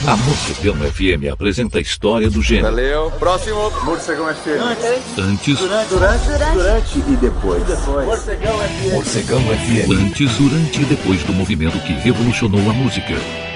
A Morcegão FM apresenta a história do gênero. Valeu. Próximo. Morcegão FM. Antes, Durante e depois. Morcegão FM. Morcegão FM. Antes, durante e depois do movimento que revolucionou a música.